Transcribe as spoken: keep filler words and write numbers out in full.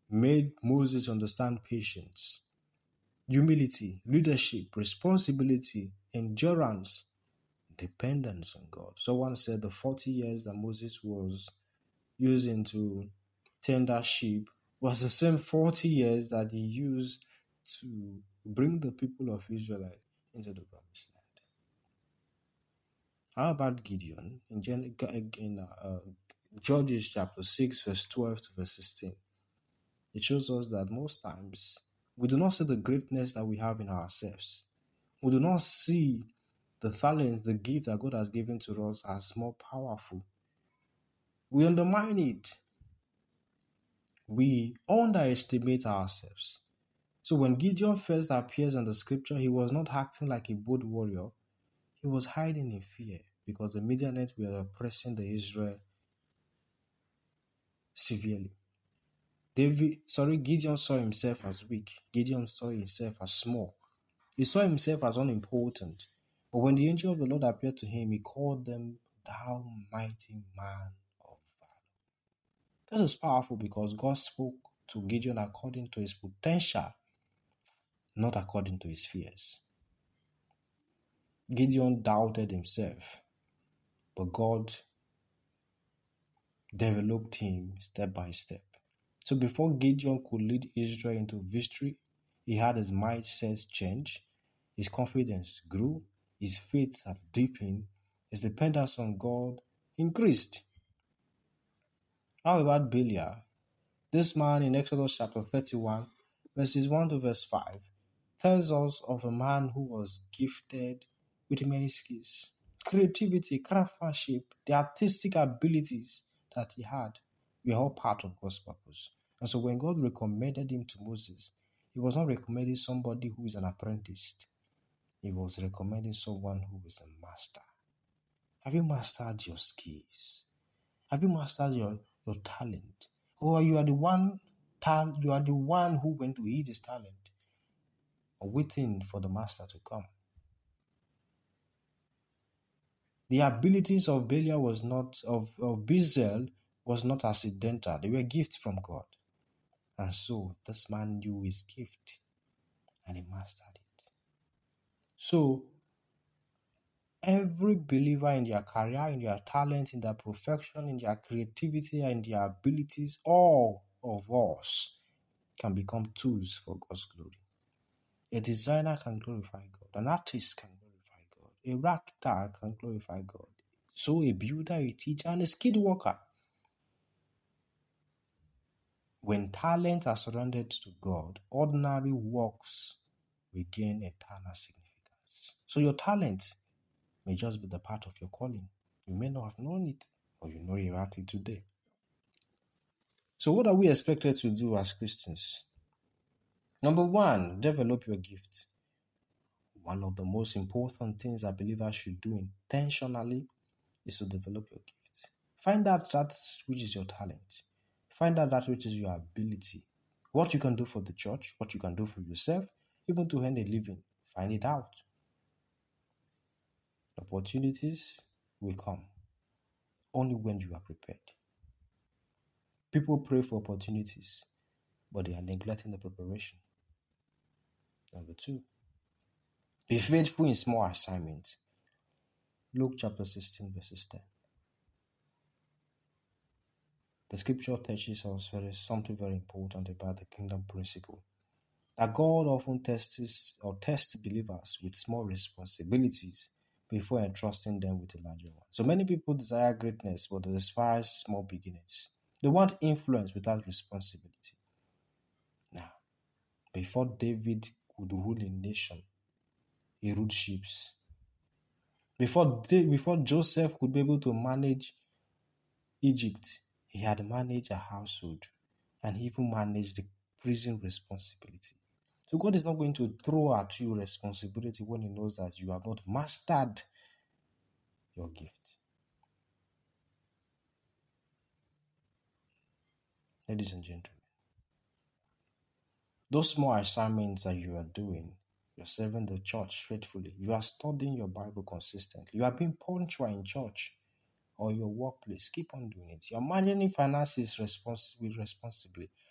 made Moses understand patience, humility, leadership, responsibility, endurance, dependence on God. Someone said the forty years that Moses was using to tender sheep was the same forty years that he used to bring the people of Israel into the promised land. How about Gideon? In, Gen- in uh, Judges chapter six, verse twelve to verse sixteen, it shows us that most times we do not see the greatness that we have in ourselves. We do not see the talent, the gift that God has given to us as more powerful. We undermine it. We underestimate ourselves. So when Gideon first appears in the scripture, he was not acting like a bold warrior. He was hiding in fear because the Midianites were oppressing the Israel severely. David, sorry, Gideon saw himself as weak. Gideon saw himself as small. He saw himself as unimportant. But when the angel of the Lord appeared to him, he called them, "Thou mighty man of valor." This is powerful because God spoke to Gideon according to his potential, not according to his fears. Gideon doubted himself, but God developed him step by step. So before Gideon could lead Israel into victory, he had his mindset change, his confidence grew, his faith had deepened, his dependence on God increased. How about Belial? This man in Exodus chapter thirty-one, verses one to verse five, tells us of a man who was gifted with many skills, creativity, craftsmanship, the artistic abilities that he had were all part of God's purpose. And so when God recommended him to Moses, he was not recommending somebody who is an apprentice. He was recommending someone who is a master. Have you mastered your skills? Have you mastered your, your talent? Or you are the one tal- you are the one who went to eat his talent, or waiting for the master to come? The abilities of Belial was not of, of Bezalel was not accidental. They were gifts from God. And so this man knew his gift and he mastered it. So every believer in their career, in their talent, in their profession, in their creativity, and their abilities, all of us can become tools for God's glory. A designer can glorify God. An artist can glorify God. A writer can glorify God. So a builder, a teacher, and a skilled worker. When talent are surrendered to God, ordinary works will gain eternal significance. So your talent may just be the part of your calling. You may not have known it, or you know about it today. So what are we expected to do as Christians? Number one, develop your gift. One of the most important things that believers should do intentionally is to develop your gift. Find out that which is your talent. Find out that which is your ability. What you can do for the church, what you can do for yourself, even to earn a living. Find it out. Opportunities will come only when you are prepared. People pray for opportunities, but they are neglecting the preparation. Number two, be faithful in small assignments. Luke chapter sixteen, verses ten. The scripture teaches us very, something very important about the kingdom principle. That God often tests or tests believers with small responsibilities before entrusting them with a larger one. So many people desire greatness, but they despise small beginnings. They want influence without responsibility. Now, before David could rule a nation, he ruled ships. Before, before Joseph could be able to manage Egypt, he had managed a household and he even managed the prison responsibility. So God is not going to throw at you responsibility when he knows that you have not mastered your gift. Ladies and gentlemen, those small assignments that you are doing, you're serving the church faithfully, you are studying your Bible consistently, you are being punctual in church or your workplace, keep on doing it. You're managing finances responsibly, responsibly.